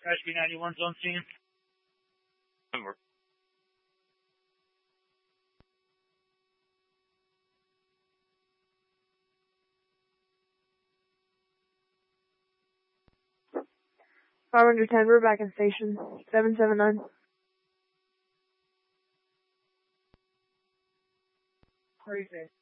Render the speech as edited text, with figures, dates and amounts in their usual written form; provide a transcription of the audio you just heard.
Rescue 91's on scene. Over. 510, we're back in station. 779. Crazy.